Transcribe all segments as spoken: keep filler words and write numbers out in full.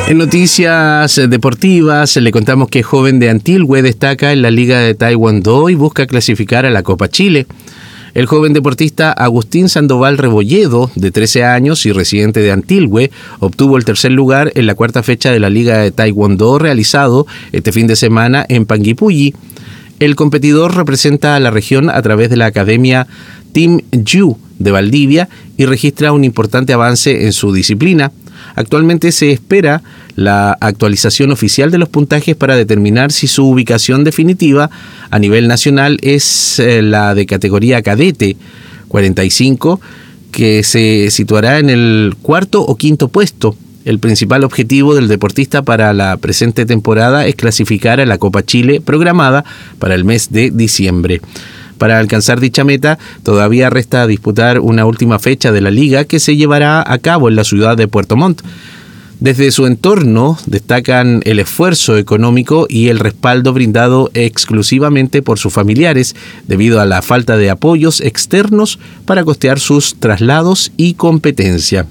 En noticias deportivas, le contamos que joven de Antilhue destaca en la Liga de Taekwondo y busca clasificar a la Copa Chile. El joven deportista Agustín Sandoval Rebolledo, de trece años y residente de Antilhue, obtuvo el tercer lugar en la cuarta fecha de la Liga de Taekwondo realizado este fin de semana en Panguipulli. El competidor representa a la región a través de la Academia Team Yu de Valdivia y registra un importante avance en su disciplina. Actualmente se espera la actualización oficial de los puntajes para determinar si su ubicación definitiva a nivel nacional es eh, la de categoría cadete cuarenta y cinco, que se situará en el cuarto o quinto puesto. El principal objetivo del deportista para la presente temporada es clasificar a la Copa Chile programada para el mes de diciembre. Para alcanzar dicha meta, todavía resta disputar una última fecha de la liga que se llevará a cabo en la ciudad de Puerto Montt. Desde su entorno destacan el esfuerzo económico y el respaldo brindado exclusivamente por sus familiares debido a la falta de apoyos externos para costear sus traslados y competencia.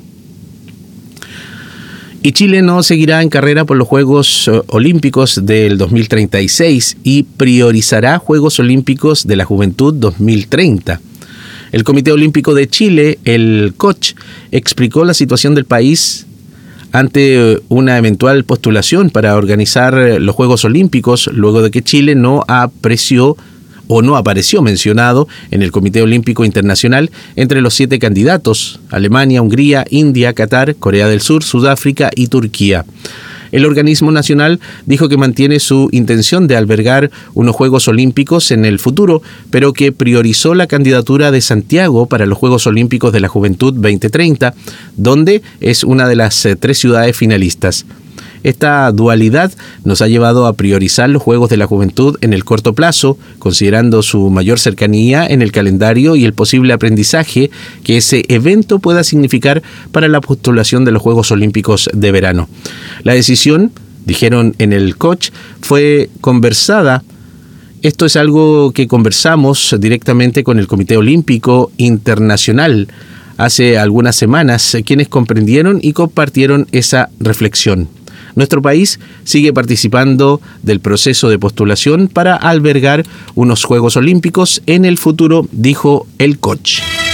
Y Chile no seguirá en carrera por los Juegos Olímpicos del dos mil treinta y seis y priorizará Juegos Olímpicos de la Juventud dos mil treinta. El Comité Olímpico de Chile, el C O C H, explicó la situación del país ante una eventual postulación para organizar los Juegos Olímpicos luego de que Chile no apreció o no apareció mencionado en el Comité Olímpico Internacional entre los siete candidatos: Alemania, Hungría, India, Qatar, Corea del Sur, Sudáfrica y Turquía. El organismo nacional dijo que mantiene su intención de albergar unos Juegos Olímpicos en el futuro, pero que priorizó la candidatura de Santiago para los Juegos Olímpicos de la Juventud veinte treinta, donde es una de las eh, tres ciudades finalistas. Esta dualidad nos ha llevado a priorizar los Juegos de la Juventud en el corto plazo, considerando su mayor cercanía en el calendario y el posible aprendizaje que ese evento pueda significar para la postulación de los Juegos Olímpicos de verano. La decisión, dijeron en el C O C H, fue conversada. Esto es algo que conversamos directamente con el Comité Olímpico Internacional hace algunas semanas, quienes comprendieron y compartieron esa reflexión. Nuestro país sigue participando del proceso de postulación para albergar unos Juegos Olímpicos en el futuro, dijo el C O C H.